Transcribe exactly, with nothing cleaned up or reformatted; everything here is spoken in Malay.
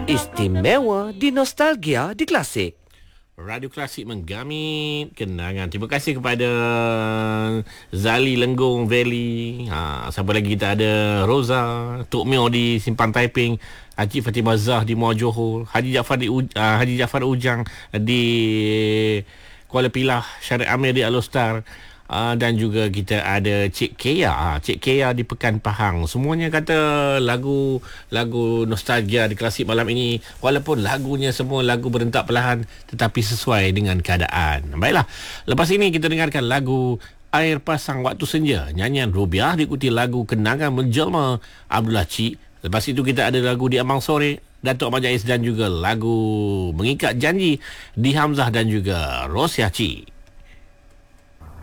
Istimewa di Nostalgia di Klasik. Radio Klasik menggamit kenangan. Terima kasih kepada Zali Lenggong Valley. Ha, siapa lagi kita ada? Roza, Tok Mio di Simpang Taiping, Haji Fatimah Zah di Muar Johor, Haji Jaafar di uh, Haji Jaafar Ujang di Kuala Pilah, Syarif Amir di Alostar. Uh, dan juga kita ada Cik Kea, uh, Cik Kea di Pekan Pahang. Semuanya kata lagu lagu nostalgia di Klasik malam ini, walaupun lagunya semua lagu berentak perlahan tetapi sesuai dengan keadaan. Baiklah, lepas ini kita dengarkan lagu Air Pasang Waktu Senja, nyanyian Rubiah diikuti lagu Kenangan Menjelma Abdullah Cik. Lepas itu kita ada lagu Di Amang Sore Datuk Ahmad Jais dan juga lagu Mengikat Janji di Hamzah dan juga Rosiah Cik.